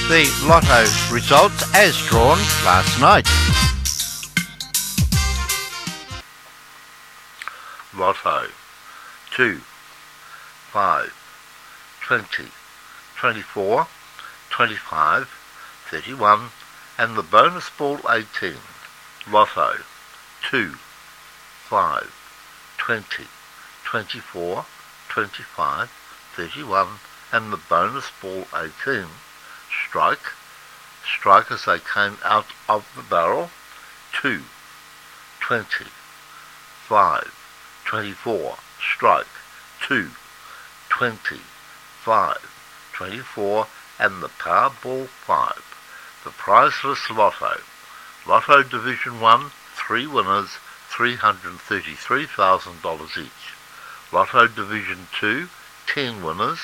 the Lotto results as drawn last night. Lotto 2, 5, 20, 24, 25, 31 and the bonus ball 18. Lotto 2, 5, 20, 24, 25, 31 and the bonus ball 18. Strike as they came out of the barrel. 2, 20, 5, 24, strike, 2, 20, 5, 24 and the Powerball 5. The priceless Lotto. Lotto Division 1, 3 winners, $333,000 each. Lotto Division 2, 10 winners,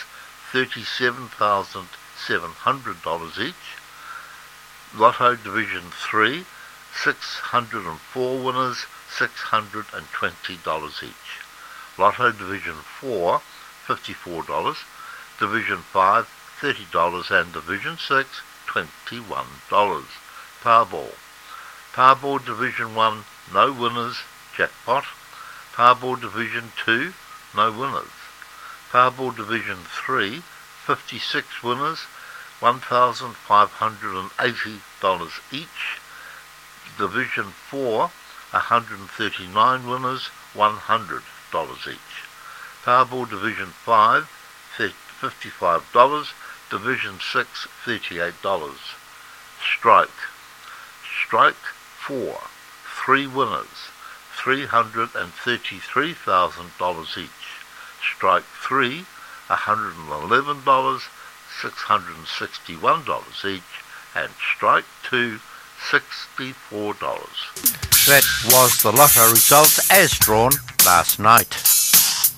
$37,700 each. Lotto Division 3, 604 winners, $620 each. Lotto Division 4, $54. Division 5, $30 and Division 6, $21. Powerball Division 1, no winners, jackpot. Powerball Division 2, no winners. Powerball Division 3, 56 winners, $1,580 each. Division 4, 139 winners, $100 each. Powerball Division 5, $55. Division 6, $38. Strike 4, 3 winners, $333,000 each. Strike 3, $111, $661 each. And strike 2, $64. That was the Lotto results as drawn last night.